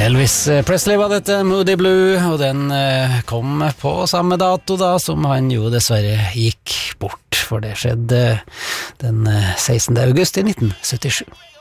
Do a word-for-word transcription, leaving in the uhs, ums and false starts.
Elvis Presley var dette, Moody Blue, og den kom på samme dato da som han jo dessverre gikk bort, for det skjedde den sekstende august i nitten syttisju.